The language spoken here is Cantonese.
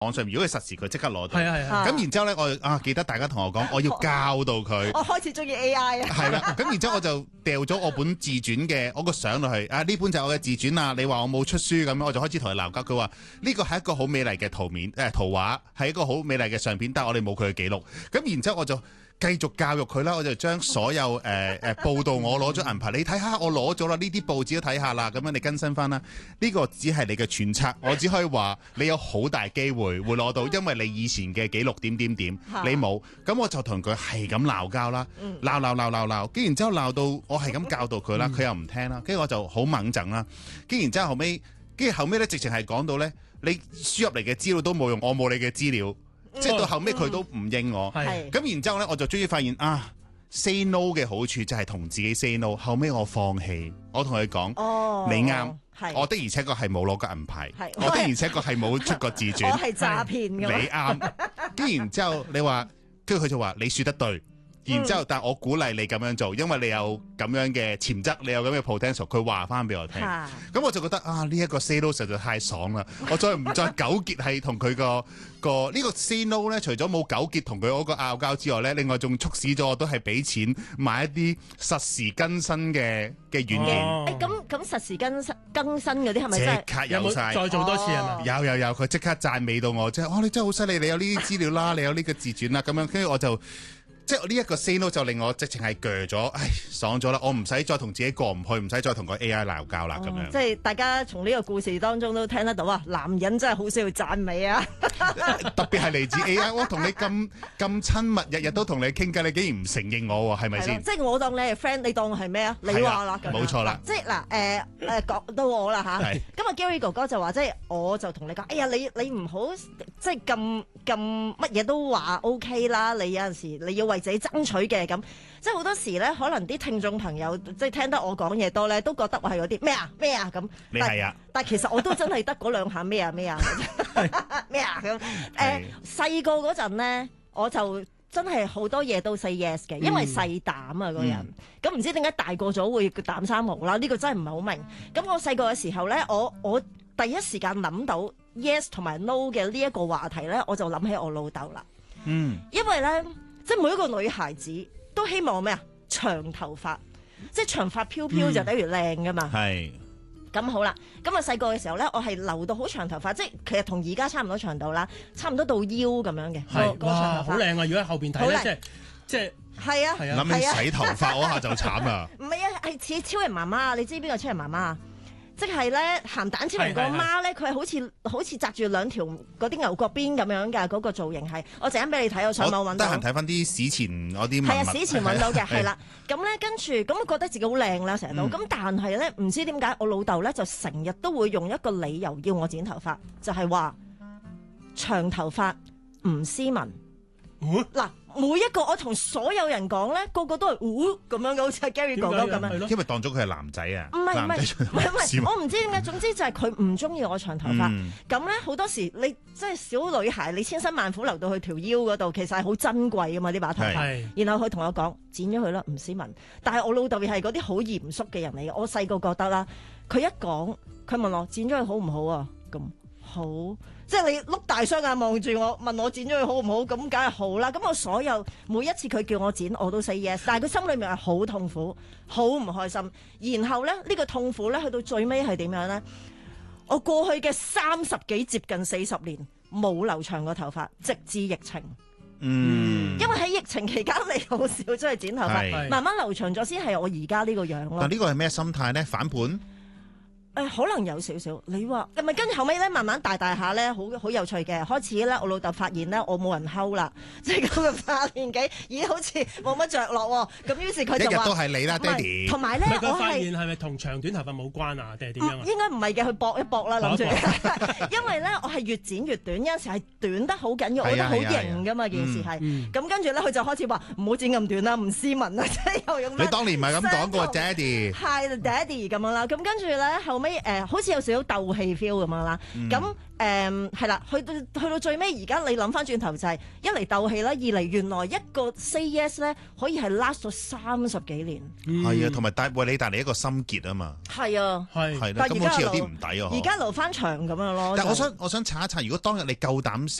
網上面，如果佢實時佢即刻攞到。 係啊。 咁然之後咧，我記得大家同我講，我要教到佢。 我開始中意 AI 啊。 係啦，咁然之後我就掉咗我本自傳嘅我個相落去。呢本就係我嘅自傳啊！你話我冇出書咁，我就開始同佢鬧交。佢話呢個係一個好美麗嘅圖畫，係一個好美麗嘅相片，但係我哋冇佢嘅記錄。咁然之後我就繼續教育佢啦，我就將所有報道我攞咗銀牌，你睇下我攞咗啦，呢啲報紙都睇下啦，咁樣你更新翻啦。呢個只係你嘅揣測，我只可以話你有好大機會會攞到，因為你以前嘅記錄點，你冇。咁我就同佢係咁鬧交啦，鬧，跟然之後鬧到我係咁教導佢啦，佢又唔聽啦，跟住我就好猛整啦，跟然之後後尾咧，直情係講到咧，你輸入嚟嘅資料都冇用，我冇你嘅資料。即係到後尾佢都唔應我，咁然之後咧我就終於發現say no 嘅好處就係同自己 say no。後尾我放棄，我同佢講，你啱，我的而且確係冇攞過銀牌，我的而且確係冇出過自傳， 我係詐騙㗎。 你啱，跟然之後你話，跟住佢就話你說得對。然之後，但我鼓勵你咁樣做，因為你有咁樣嘅潛質，你有咁嘅 potential。佢話翻俾我聽，咁我就覺得呢一個 say no 實在太爽啦！我再唔再糾結係同佢個呢個 say no 咧，除咗冇糾結同佢嗰個拗交之外咧，另外仲促使咗我都係俾錢買一啲實時更新嘅軟件。 咁實時更新嗰啲係咪真係即刻有晒？ 再做多次係咪？ 有，佢即刻讚美到我，即係你真係好犀利，你有呢啲資料啦，你有呢個自傳啦，咁樣跟住我就。即係呢一個 say no 就令我直情係鋸咗，爽咗啦！我唔使再同自己過唔去，唔使再同個 AI 鬧交啦咁樣。 即係大家從呢個故事當中都聽得到啊，男人真係好需要讚美啊！ 特別係嚟自 AI， 我同你咁親密，日日都同你傾偈，你竟然唔承認我喎，係咪先？ 即係我當你係 friend，你當我係咩啊？你話啦， 冇錯啦。 即係嗱講到我啦嚇。咁啊 Gary 哥哥就話，即係我就同你講，哎呀你唔好即係咁乜嘢都話 OK 啦，你有陣時你要為自己爭取嘅咁，即係好多時咧，可能啲聽眾朋友即係聽得我講嘢多咧，都覺得我係嗰啲咩啊咁。 你係啊？ 但其實我都真係得嗰兩下咩啊咁。細個嗰陣咧，我就真係好多嘢都 say yes 嘅，因為細膽啊個人。咁唔知點解大個咗會膽生毛啦？呢個真係唔係好明。咁我細個嘅時候咧，我第一時間諗到 yes 同埋 no 嘅呢一個話題咧，我就諗起我老豆啦。因為咧。即係每一個女孩子都希望咩啊？長頭髮，即係長髮飄飄就等於靚噶嘛。係。咁好啦，咁啊細個嘅時候咧，我係留到好長頭髮，即係其實同而家差唔多長度啦，差唔多到腰咁樣嘅。 係，哇，好靚啊！如果喺後邊睇咧，即係係啊。 諗起洗頭髮嗰下就慘啦。 唔係啊，係似超人媽媽，你知邊個超人媽媽啊？即係咧，鹹蛋超人個媽咧，佢係好似紮住兩條嗰啲牛角辮咁樣㗎，嗰個造型係。我陣間俾你睇，我上網揾到。得閒睇翻啲史前嗰啲文物。係啊，史前揾到嘅，係啦。咁咧跟住，咁我覺得自己好靚啦，成日都。咁但係咧，唔知點解我老豆咧就成日都會用一個理由要我剪頭髮，就係話長頭髮唔斯文。嗱。每一個我同所有人講咧，個個都係咁樣嘅，好似 Gary 哥哥咁樣。 因為當咗佢係男仔啊。 唔係，我唔知點解。總之就係佢唔中意我長頭髮。咁咧好多時你即係小女孩，你千辛萬苦留到去條腰嗰度，其實係好珍貴噶嘛呢把頭髮。然後佢同我講剪咗佢啦，唔斯文。但係我老豆又係嗰啲好嚴肅嘅人嚟嘅。我細個覺得啦，佢一講，佢問我剪咗佢好唔好啊？咁好。即係你碌大雙眼望住我，問我剪咗佢好唔好？咁梗係好啦。咁我所有每一次佢叫我剪，我都 say yes。但係佢心裏面係好痛苦，好唔開心。然後咧呢個痛苦咧去到最尾係點樣咧？我過去嘅30幾接近40年冇留長過頭髮，直至疫情。因為喺疫情期間你好少出去剪頭髮，慢慢留長咗先係我而家呢個樣咯。 但呢個係咩心態咧？反叛？ 可能有少少，你話係咪跟住後尾咧，慢慢大下咧，好有趣嘅。開始咧，我老豆發現咧，我冇人睺啦，即係咁嘅發年紀，咦，好似冇乜着落喎。咁於是佢就話：一日都係你啦，爹哋。 同埋咧，我發現係咪同長短頭髮冇關啊？定係點樣啊？ 應該唔係嘅，去搏一搏啦，諗住。因為咧，我係越剪越短，有陣時係短得好緊要，我覺得好型噶嘛，件事係。咁跟住咧，佢就開始話唔好剪咁短啦，唔斯文啦，即係又用。 你當年唔係咁講過，爹哋。 係爹哋咁樣啦，咁跟住咧後尾好似有少少鬥氣 feel 咁樣啦。咁係啦，去到最尾，而家你諗翻轉頭就係一嚟鬥氣啦，二嚟原來一個 say yes 咧可以係 last 咗30幾年。 係啊，同埋為你帶嚟一個心結啊嘛。 係啊， 係啦，咁好似有啲唔抵啊。 而家留翻長咁樣咯。 但係我想查一查，如果當日你夠膽